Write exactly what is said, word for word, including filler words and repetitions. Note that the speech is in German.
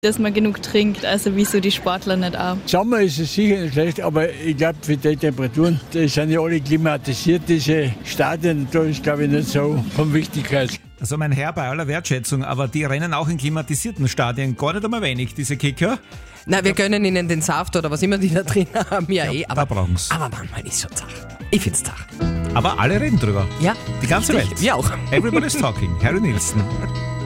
dass man genug trinkt, also wieso die Sportler nicht auch. Sommer ist es sicher nicht schlecht, aber ich glaube für die Temperaturen, die sind ja alle klimatisiert, diese Stadien, da ist glaube ich nicht so von Wichtigkeit. Also mein Herr, bei aller Wertschätzung, aber die rennen auch in klimatisierten Stadien gar nicht einmal wenig, diese Kicker. Na, wir gönnen ihnen den Saft oder was immer die da drin haben, ja, ja eh. Aber, da brauchen's. Aber manchmal ist schon zach. Ich find's zach. Aber alle reden drüber. Ja. Die ganze richtig. Welt. Wir auch. Everybody's talking. Harry Nilsson.